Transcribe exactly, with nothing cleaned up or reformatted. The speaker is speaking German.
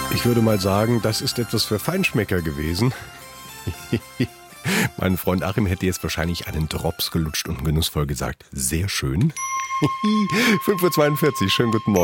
Ich würde mal sagen, das ist etwas für Feinschmecker gewesen. Mein Freund Achim hätte jetzt wahrscheinlich einen Drops gelutscht und genussvoll gesagt, sehr schön. fünf Uhr zweiundvierzig, schönen guten Morgen.